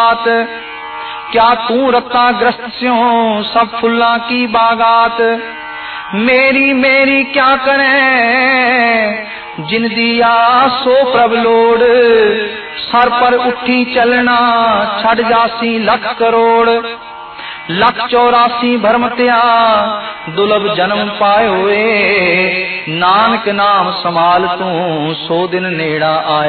बात। क्या तू रत्ता ग्रस्त स्यों सब फुल्ला की बागात। मेरी मेरी क्या करें जिन दिया सो प्रभ लोड़। सर पर उठी चलना छड़ जासी लख करोड़। लख 84 भरम त्या दुलभ जन्म पाए हुए। नानक नाम संभाल तू सो दिन नेड़ा आए।